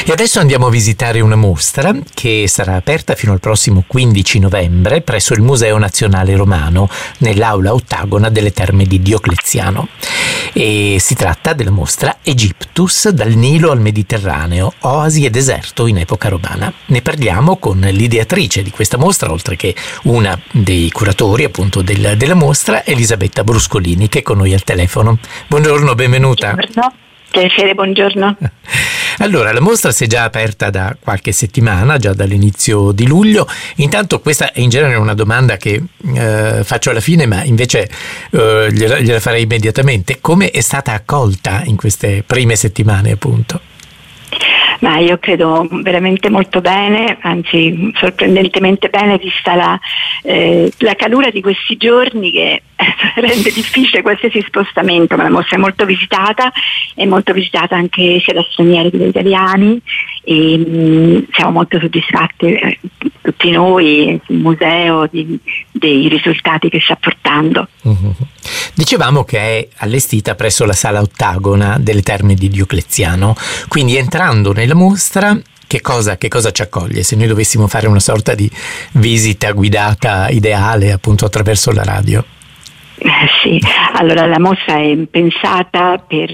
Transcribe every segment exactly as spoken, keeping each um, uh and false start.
E adesso andiamo a visitare una mostra che sarà aperta fino al prossimo quindici novembre presso il Museo Nazionale Romano, nell'aula ottagona delle Terme di Diocleziano. E si tratta della mostra Egyptus, dal Nilo al Mediterraneo, oasi e deserto in epoca romana. Ne parliamo con l'ideatrice di questa mostra, oltre che una dei curatori appunto del, della mostra, Elisabetta Bruscolini, che è con noi al telefono. Buongiorno, benvenuta. Buongiorno. Piacere, buongiorno. Allora, la mostra si è già aperta da qualche settimana, già dall'inizio di luglio. Intanto questa è in genere una domanda che eh, faccio alla fine, ma invece eh, gliela, gliela farei immediatamente. Come è stata accolta in queste prime settimane, appunto? Ma io credo veramente molto bene, anzi sorprendentemente bene, vista la, eh, la calura di questi giorni che rende difficile qualsiasi spostamento, ma la mostra è molto visitata, è molto visitata anche sia da stranieri che da italiani e mh, siamo molto soddisfatti eh, tutti noi, il museo, di, dei risultati che sta portando. Mm-hmm. Dicevamo che è allestita presso la sala ottagona delle Terme di Diocleziano, quindi entrando nella mostra che cosa, che cosa ci accoglie? Se noi dovessimo fare una sorta di visita guidata ideale appunto attraverso la radio. Eh, sì, allora la mostra è pensata per,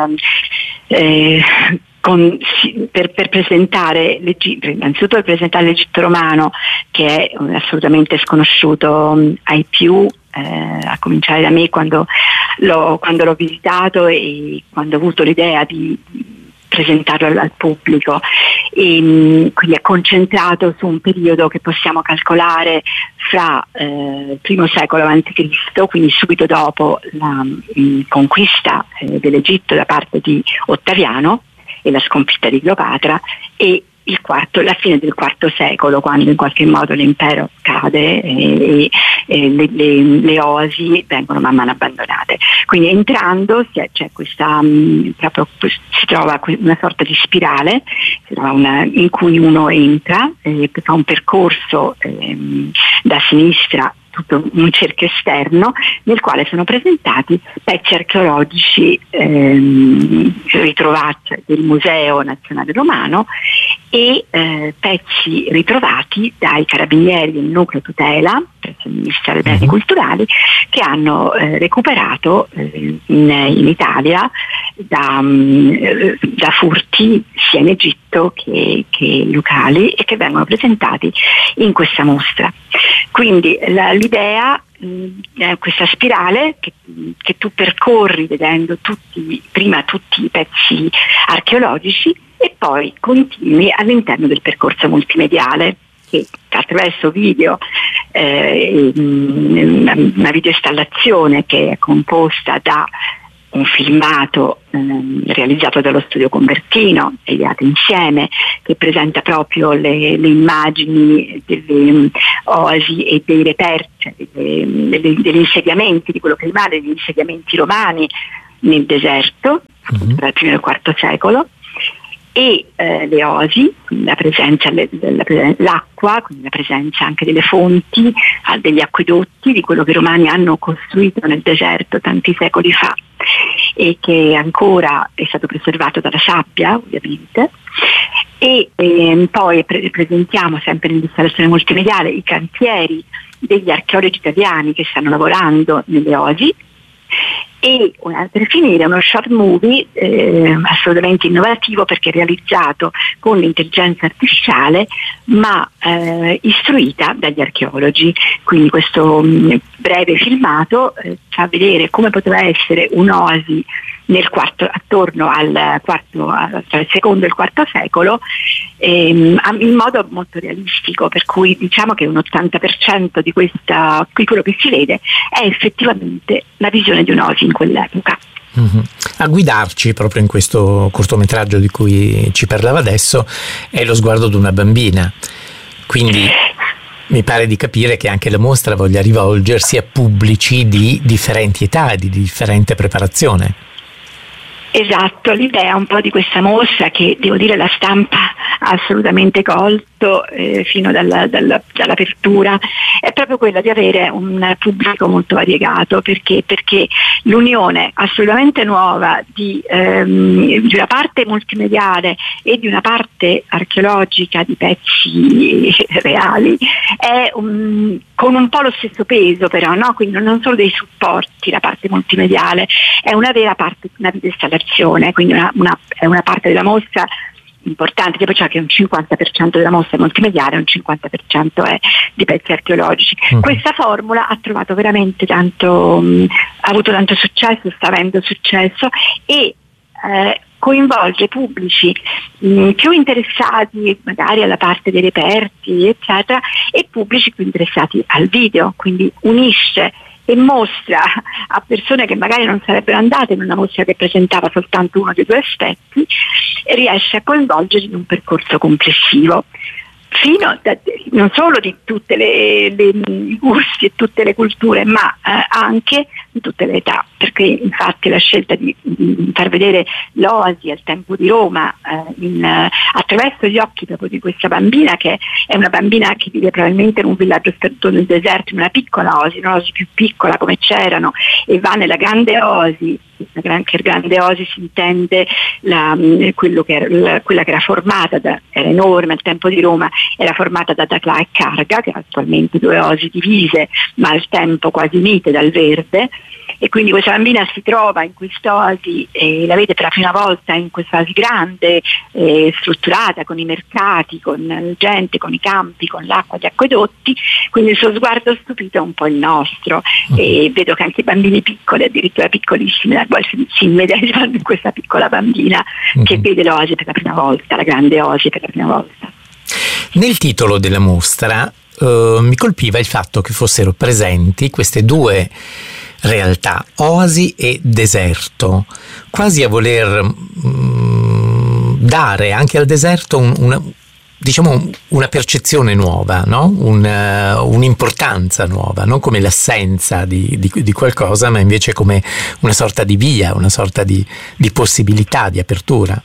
eh, con, per, per presentare l'Egitto, innanzitutto per presentare l'Egitto romano, che è assolutamente sconosciuto ai più, eh, a cominciare da me quando l'ho, quando l'ho visitato e quando ho avuto l'idea di presentarlo al, al pubblico. E, quindi è concentrato su un periodo che possiamo calcolare fra eh, il primo secolo avanti Cristo, quindi subito dopo la mh, conquista eh, dell'Egitto da parte di Ottaviano e la sconfitta di Cleopatra, e il quarto, la fine del quarto secolo, quando in qualche modo l'impero cade e, e le, le, le oasi vengono man mano abbandonate. Quindi entrando c'è, c'è questa mh, proprio si trova una sorta di spirale, si trova una, in cui uno entra e eh, fa un percorso eh, da sinistra, tutto un cerchio esterno nel quale sono presentati pezzi archeologici ehm, ritrovati del Museo Nazionale Romano e eh, pezzi ritrovati dai carabinieri del nucleo tutela presso il Ministero dei Beni Culturali, che hanno eh, recuperato eh, in, in Italia da, um, da furti sia in Egitto che, che locali, e che vengono presentati in questa mostra. Quindi la, l'idea mh, è questa spirale che, che tu percorri vedendo tutti, prima tutti i pezzi archeologici e poi continui all'interno del percorso multimediale, che attraverso video, eh, una, una videoinstallazione che è composta da un filmato ehm, realizzato dallo studio Convertino, ideato insieme, che presenta proprio le, le immagini delle um, oasi e dei reperti, delle, delle, degli insediamenti, di quello che rimane degli insediamenti romani nel deserto, mm-hmm. tra il primo e il quarto secolo, e eh, le oasi, quindi la presenza dell'acqua, quindi la presenza anche delle fonti, degli acquedotti, di quello che i romani hanno costruito nel deserto tanti secoli fa e che ancora è stato preservato dalla sabbia, ovviamente. E eh, poi pre- presentiamo sempre nell'installazione multimediale i cantieri degli archeologi italiani che stanno lavorando nelle oasi, e per finire uno short movie eh, assolutamente innovativo, perché è realizzato con l'intelligenza artificiale ma eh, istruita dagli archeologi. Quindi questo mh, breve filmato eh, fa vedere come poteva essere un'oasi nel quarto, attorno al quarto, tra il secondo e il quarto secolo, ehm, in modo molto realistico, per cui diciamo che un ottanta per cento di questa, di quello che si vede è effettivamente la visione di un'oasi in quell'epoca. Mm-hmm. A guidarci proprio in questo cortometraggio di cui ci parlava adesso è lo sguardo di una bambina, quindi mi pare di capire che anche la mostra voglia rivolgersi a pubblici di differenti età, di differente preparazione. Esatto, l'idea un po' di questa mostra, che devo dire la stampa ha assolutamente colto, fatto eh, fino dalla, dalla, dall'apertura è proprio quella di avere un pubblico molto variegato, perché, perché l'unione assolutamente nuova di, ehm, di una parte multimediale e di una parte archeologica di pezzi reali è un, con un po' lo stesso peso, però, no? Quindi non solo dei supporti, la parte multimediale è una vera parte, una videoinstallazione, quindi una, una, è una parte della mostra importante, che poi c'è che un cinquanta per cento della mostra è multimediale e un cinquanta per cento è di pezzi archeologici. Mm. Questa formula ha trovato veramente tanto, mh, ha avuto tanto successo, sta avendo successo e eh, coinvolge pubblici mh, più interessati magari alla parte dei reperti, eccetera, e pubblici più interessati al video, quindi unisce e mostra a persone che magari non sarebbero andate in una mostra che presentava soltanto uno dei due aspetti, e riesce a coinvolgerli in un percorso complessivo fino da, non solo di tutte le, le i gusti e tutte le culture, ma eh, anche di tutte le età, perché infatti la scelta di, di far vedere l'oasi al tempo di Roma eh, in, eh, attraverso gli occhi proprio di questa bambina, che è una bambina che vive probabilmente in un villaggio sperduto nel deserto, in una piccola oasi, un'oasi più piccola come c'erano, e va nella grande oasi. Anche il grande oasi si intende la, quello che era, la, quella che era formata da, era enorme al tempo di Roma, era formata da Dacla e Carga, che attualmente due oasi divise ma al tempo quasi unite dal verde, e quindi questa bambina si trova in quest'oasi e la vede per la prima volta in quest'oasi grande, eh, strutturata con i mercati, con la gente, con i campi, con l'acqua, gli acquedotti, quindi il suo sguardo stupito è un po' il nostro, mm. e vedo che anche i bambini piccoli, addirittura piccolissimi, la quale si, si immedesiano in questa piccola bambina mm. che vede l'oasi per la prima volta, la grande oasi per la prima volta. Nel titolo della mostra uh, mi colpiva il fatto che fossero presenti queste due realtà, oasi e deserto, quasi a voler mh, dare anche al deserto un, una, diciamo una percezione nuova, no? Un, uh, un'importanza nuova, non come l'assenza di, di, di qualcosa, ma invece come una sorta di via, una sorta di, di possibilità, di apertura.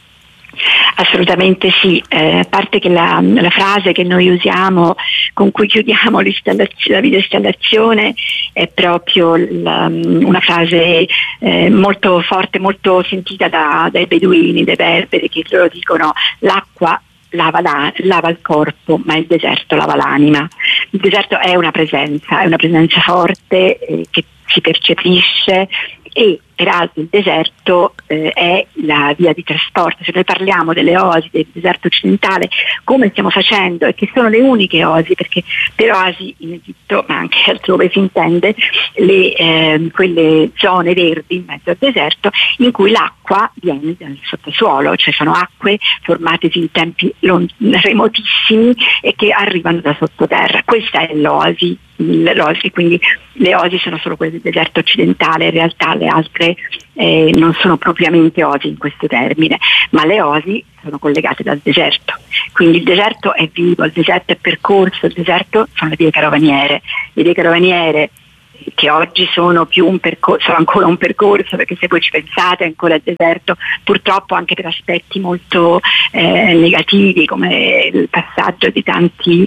Assolutamente sì, eh, a parte che la, la frase che noi usiamo con cui chiudiamo la videoinstallazione è proprio la, una frase eh, molto forte, molto sentita da, dai beduini, dai berberi, che loro dicono: l'acqua lava, la, lava il corpo, ma il deserto lava l'anima. Il deserto è una presenza, è una presenza forte eh, che si percepisce, e peraltro il deserto eh, è la via di trasporto. Se noi parliamo delle oasi del deserto occidentale, come stiamo facendo, e che sono le uniche oasi, perché per oasi in Egitto, ma anche altrove, si intende le, eh, quelle zone verdi in mezzo al deserto in cui l'acqua viene dal sottosuolo, cioè sono acque formatesi in tempi lon- remotissimi e che arrivano da sottoterra. Questa è l'oasi. L'oasi, quindi le oasi sono solo quelle del deserto occidentale, in realtà le altre eh, non sono propriamente oasi in questo termine, ma le oasi sono collegate dal deserto, quindi il deserto è vivo, il deserto è percorso, il deserto sono le vie carovaniere, le vie carovaniere che oggi sono più un percorso, sono ancora un percorso, perché se voi ci pensate ancora il deserto, purtroppo anche per aspetti molto eh, negativi, come il passaggio di tanti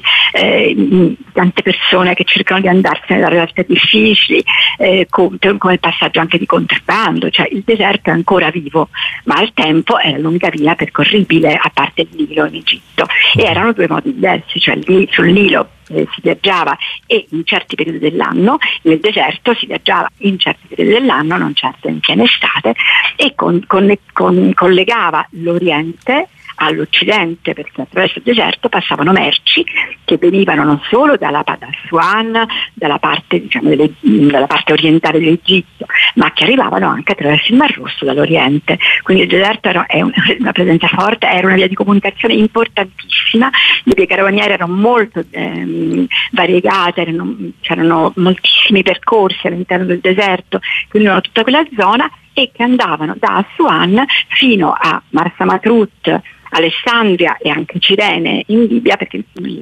eh, tante persone che cercano di andarsene da realtà difficili, eh, come, come il passaggio anche di contrabbando, cioè il deserto è ancora vivo, ma al tempo era l'unica via percorribile a parte il Nilo in Egitto, e erano due modi diversi, cioè sul Nilo Eh, si viaggiava e in certi periodi dell'anno, nel deserto si viaggiava in certi periodi dell'anno, non certo in piena estate, e con, con, con, collegava l'Oriente all'Occidente, perché attraverso il deserto passavano merci che venivano non solo dalla da Aswan, dalla parte, diciamo, delle, dalla parte orientale dell'Egitto, ma che arrivavano anche attraverso il Mar Rosso dall'Oriente. Quindi il deserto era, è una, una presenza forte, era una via di comunicazione importantissima, le vie carovaniere erano molto ehm, variegate, erano, c'erano moltissimi percorsi all'interno del deserto che univano tutta quella zona e che andavano da Aswan fino a Marsa Matrut, Alessandria e anche Cirene in Libia, perché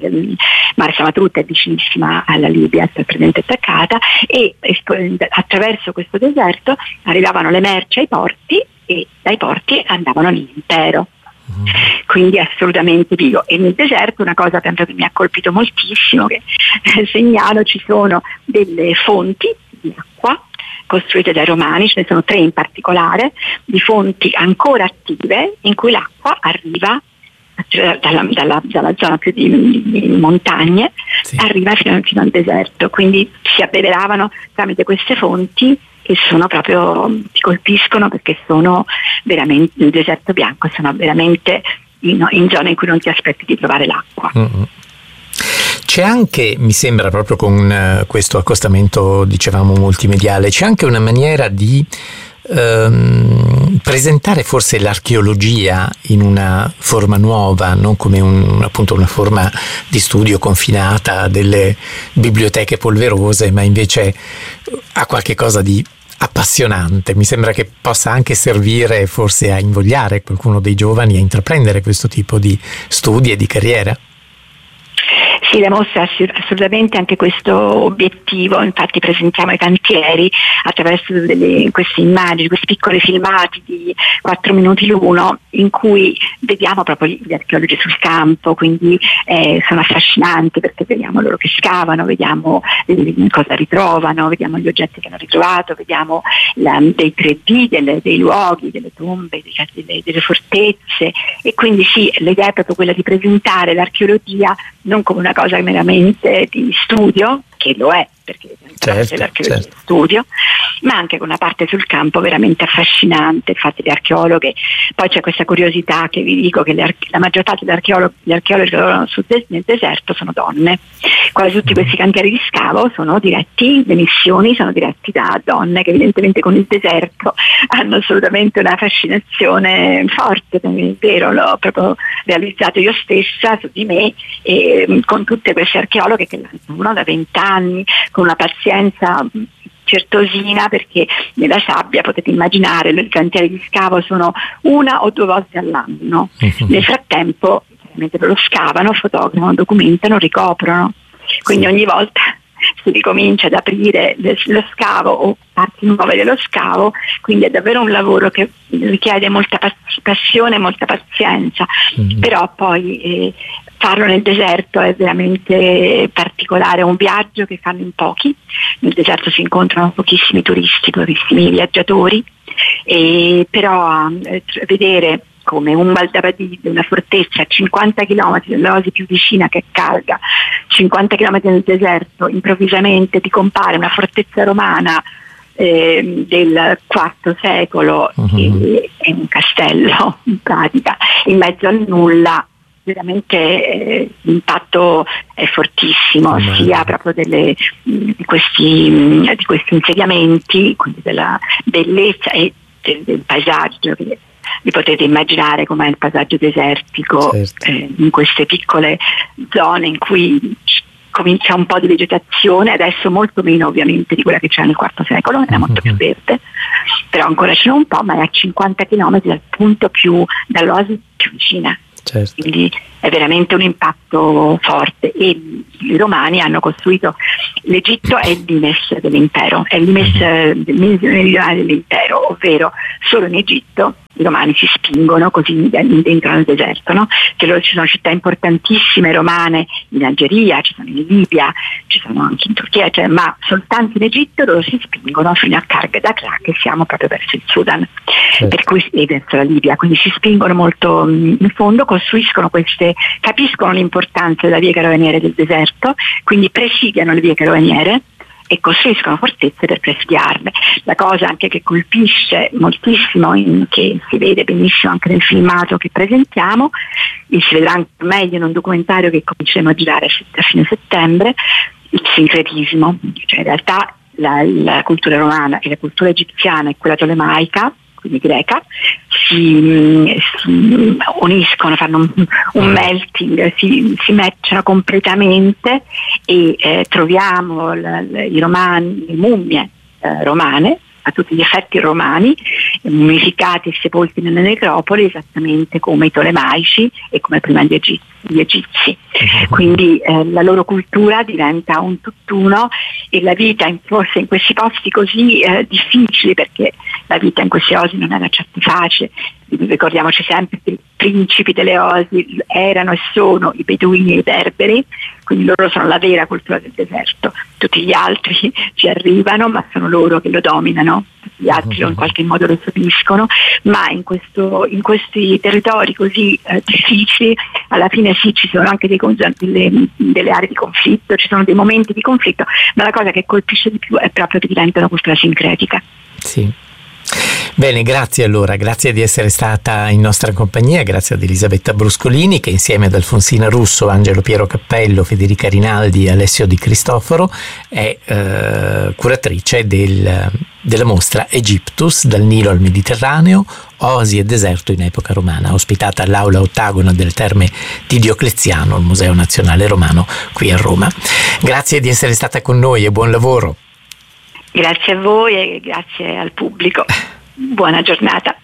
Marsa Matrut è vicinissima alla Libia, è presente attaccata, e attraverso questo deserto arrivavano le merci ai porti e dai porti andavano all'impero. quindi assolutamente vivo. E nel deserto una cosa tanto che mi ha colpito moltissimo, che eh, segnalo, ci sono delle fonti di acqua costruite dai romani, ce ne sono tre in particolare, di fonti ancora attive in cui l'acqua arriva dalla, dalla, dalla zona più di, di montagne, sì, arriva fino, fino al deserto, quindi si abbeveravano tramite queste fonti che sono proprio, ti colpiscono perché sono veramente nel deserto bianco, sono veramente in, in zone in cui non ti aspetti di trovare l'acqua. Mm-hmm. C'è anche, mi sembra, proprio con uh, questo accostamento, dicevamo, multimediale, c'è anche una maniera di ehm, presentare forse l'archeologia in una forma nuova, non come un, appunto una forma di studio confinata a delle biblioteche polverose, ma invece a qualche cosa di appassionante. Mi sembra che possa anche servire forse a invogliare qualcuno dei giovani a intraprendere questo tipo di studi e di carriera. Sì, la mostra ha assolutamente anche questo obiettivo, infatti presentiamo i cantieri attraverso delle, queste immagini, questi piccoli filmati di quattro minuti l'uno in cui vediamo proprio gli archeologi sul campo, quindi eh, sono affascinanti perché vediamo loro che scavano, vediamo eh, cosa ritrovano, vediamo gli oggetti che hanno ritrovato, vediamo la, dei tre D, delle, dei luoghi, delle tombe, delle, delle fortezze, e quindi sì, l'idea è proprio quella di presentare l'archeologia non come una cosa meramente di studio, che lo è, perché certo, l'archeologia certo. è studio, ma anche con una parte sul campo veramente affascinante. Infatti le archeologhe, poi c'è questa curiosità che vi dico che le, la maggior parte degli archeologi, gli archeologi che lavorano sul des, nel deserto sono donne, quasi tutti questi cantieri di scavo sono diretti, le missioni sono diretti da donne che evidentemente con il deserto hanno assolutamente una fascinazione forte, è vero, l'ho proprio realizzato io stessa su di me, e con tutte queste archeologhe che lavorano da vent'anni con una pazienza certosina, perché nella sabbia potete immaginare i cantieri di scavo sono una o due volte all'anno. Uh-huh. Nel frattempo chiaramente lo scavano, fotografano, documentano, ricoprono, quindi sì, ogni volta si ricomincia ad aprire lo scavo o parti nuove dello scavo, quindi è davvero un lavoro che richiede molta passione e molta pazienza. Uh-huh. Però poi eh, farlo nel deserto è veramente particolare, è un viaggio che fanno in pochi. Nel deserto si incontrano pochissimi turisti, pochissimi viaggiatori, e però eh, vedere come un Valdabadì, una fortezza a cinquanta chilometri dall'oasi più vicina che è Calga, cinquanta chilometri nel deserto, improvvisamente ti compare una fortezza romana eh, del quarto secolo, uh-huh, che è un castello in pratica, in mezzo al nulla. Veramente eh, l'impatto è fortissimo, oh, sia proprio delle, di, questi, di questi insediamenti, quindi della bellezza e del, del paesaggio, che vi potete immaginare com'è il paesaggio desertico, certo, eh, in queste piccole zone in cui comincia un po' di vegetazione, adesso molto meno ovviamente di quella che c'era nel quarto secolo, era molto più verde, però ancora ce n'è un po', ma è a cinquanta chilometri dal punto più, dall'oasi più vicina. Certo. Quindi è veramente un impatto forte, e i romani hanno costruito, l'Egitto è il limes dell'impero, è il limes meridionale dell'impero, ovvero solo in Egitto i romani si spingono così dentro nel deserto, no? Che loro, ci sono città importantissime romane in Algeria, ci sono in Libia, ci sono anche in Turchia, cioè, ma soltanto in Egitto loro si spingono fino a Karg Dakra, che siamo proprio verso il Sudan, certo, per cui, e verso la Libia, quindi si spingono molto in fondo, costruiscono queste, capiscono l'importanza della via carovaniere del deserto, quindi presidiano le vie carovaniere e costruiscono fortezze per presidiarle. La cosa anche che colpisce moltissimo, in, che si vede benissimo anche nel filmato che presentiamo, e si vedrà anche meglio in un documentario che cominceremo a girare a fine settembre, il sincretismo, cioè in realtà la, la cultura romana e la cultura egiziana e quella tolemaica, quindi greca, si, si uniscono, fanno un, un melting, si, si matchano completamente, e eh, troviamo la, la, i romani, le mummie eh, romane, a tutti gli effetti romani, mummificati e sepolti nelle necropoli esattamente come i tolemaici e come prima gli egizi. Gli egizi. Quindi eh, la loro cultura diventa un tutt'uno, e la vita in, forse in questi posti così eh, difficili, perché la vita in questi oasi non era certo facile. Ricordiamoci sempre che principi delle oasi erano e sono i beduini e i berberi, quindi loro sono la vera cultura del deserto. Tutti gli altri ci arrivano, ma sono loro che lo dominano, gli altri in qualche modo lo subiscono, ma in, questo, in questi territori così eh, difficili alla fine sì, ci sono anche dei, delle, delle aree di conflitto, ci sono dei momenti di conflitto, ma la cosa che colpisce di più è proprio che diventa una cultura sincretica. Sì. Bene, grazie allora, grazie di essere stata in nostra compagnia, grazie ad Elisabetta Bruscolini che insieme ad Alfonsina Russo, Angelo Piero Cappello, Federica Rinaldi e Alessio Di Cristoforo è eh, curatrice del, della mostra Egyptus, dal Nilo al Mediterraneo, oasi e deserto in epoca romana, ospitata all'Aula Ottagona delle Terme di Diocleziano, il Museo Nazionale Romano qui a Roma. Grazie di essere stata con noi e buon lavoro. Grazie a voi e grazie al pubblico. Buona giornata.